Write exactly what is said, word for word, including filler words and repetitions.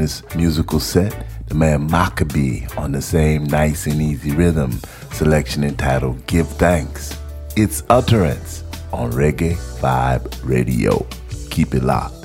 this musical set, the man Maccabee on the same nice and easy rhythm selection entitled Give Thanks. It's Utterance on Reggae Vibe Radio. Keep it locked.